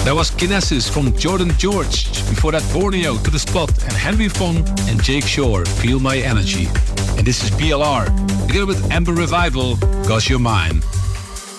That was Kinesis from Jordan George. Before that, Borneo, To The Spot, and Henry Fong and Jake Shore, Feel My Energy. And this is BLR, together with Amber Revival, 'Cause You're Mine.